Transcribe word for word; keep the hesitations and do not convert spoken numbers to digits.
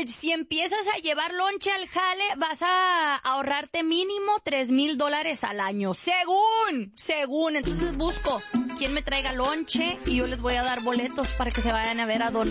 que si empiezas a llevar lonche al jale, vas a ahorrarte mínimo tres mil dólares al año. Según, según. Entonces busco quién me traiga lonche y yo les voy a dar boletos para que se vayan a ver a don